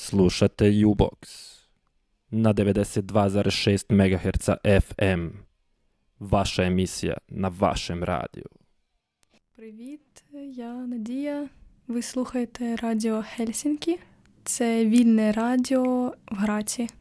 Slušate U-Box na 92,6 MHz FM. Vaša emisija na вашем радіо. Привіт, я Надія. Ви слухаєте Радіо Хельсінкі. Це вільне радіо в Граці.